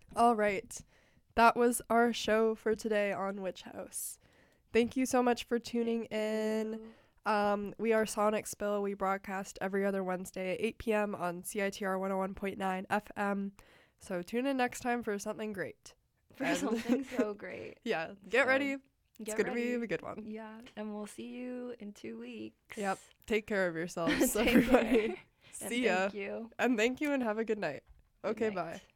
All right. That was our show for today on Witch House. Thank you so much for tuning in. We are Sonic Spill. We broadcast every other Wednesday at 8 p.m. on CITR 101.9 FM. So tune in next time for something great. For something so great. Yeah, get ready. It's going to be ready. a good one. Yeah, and we'll see you in 2 weeks. Yep. Take care of yourselves, Take everybody. care. See ya. Thank you. And thank you and have a good night. Good Okay, night. bye.